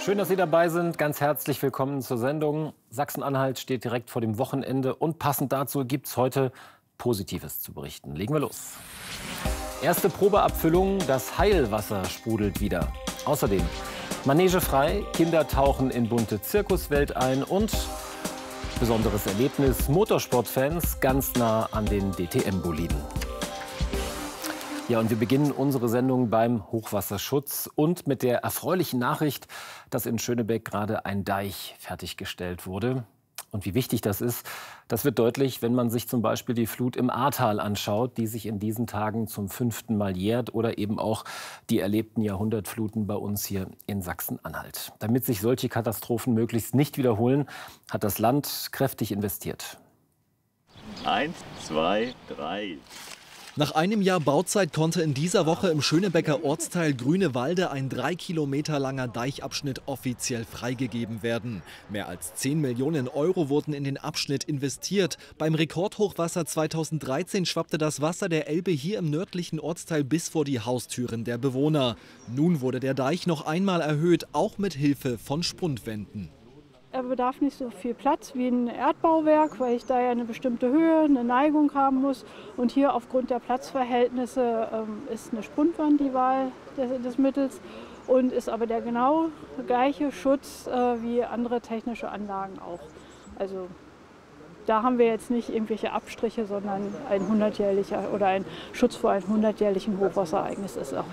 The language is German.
Schön, dass Sie dabei sind. Ganz herzlich willkommen zur Sendung. Sachsen-Anhalt steht direkt vor dem Wochenende und passend dazu gibt es heute Positives zu berichten. Legen wir los. Erste Probeabfüllung, das Heilwasser sprudelt wieder. Außerdem Manege frei, Kinder tauchen in bunte Zirkuswelt ein und besonderes Erlebnis, Motorsportfans ganz nah an den DTM-Boliden. Ja, und wir beginnen unsere Sendung beim Hochwasserschutz und mit der erfreulichen Nachricht, dass in Schönebeck gerade ein Deich fertiggestellt wurde. Und wie wichtig das ist, das wird deutlich, wenn man sich zum Beispiel die Flut im Ahrtal anschaut, die sich in diesen Tagen zum 5. Mal jährt, oder eben auch die erlebten Jahrhundertfluten bei uns hier in Sachsen-Anhalt. Damit sich solche Katastrophen möglichst nicht wiederholen, hat das Land kräftig investiert. 1, 2, 3. Nach einem Jahr Bauzeit konnte in dieser Woche im Schönebecker Ortsteil Grünewalde ein 3 Kilometer langer Deichabschnitt offiziell freigegeben werden. Mehr als 10 Millionen Euro wurden in den Abschnitt investiert. Beim Rekordhochwasser 2013 schwappte das Wasser der Elbe hier im nördlichen Ortsteil bis vor die Haustüren der Bewohner. Nun wurde der Deich noch einmal erhöht, auch mit Hilfe von Spundwänden. Er bedarf nicht so viel Platz wie ein Erdbauwerk, weil ich da ja eine bestimmte Höhe, eine Neigung haben muss. Und hier aufgrund der Platzverhältnisse ist eine Spundwand die Wahl des Mittels und ist aber der genau gleiche Schutz wie andere technische Anlagen auch. Also da haben wir jetzt nicht irgendwelche Abstriche, sondern ein 100-jährlicher oder ein Schutz vor einem 100-jährlichen Hochwasserereignis ist auch